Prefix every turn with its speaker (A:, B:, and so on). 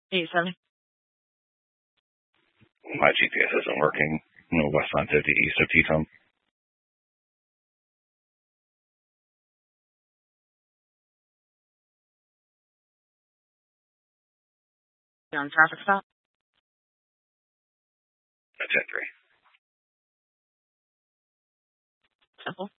A: 87.
B: My GPS isn't working. West 950 east of Teton.
A: You're on traffic stop?
B: That's at 3.
A: Simple.